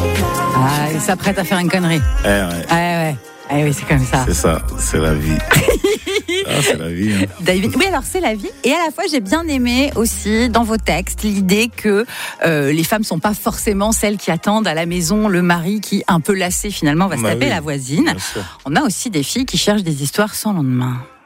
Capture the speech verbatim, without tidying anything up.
Ah, il s'apprête à faire une connerie. Eh ouais. Ah ouais. Ah oui, c'est comme ça. C'est ça, c'est la vie. Ah, c'est la vie. Hein. David, oui, alors c'est la vie. Et à la fois, j'ai bien aimé aussi dans vos textes l'idée que euh, les femmes sont pas forcément celles qui attendent à la maison le mari qui, un peu lassé finalement, va se Bah taper oui, la voisine. On a aussi des filles qui cherchent des histoires sans lendemain.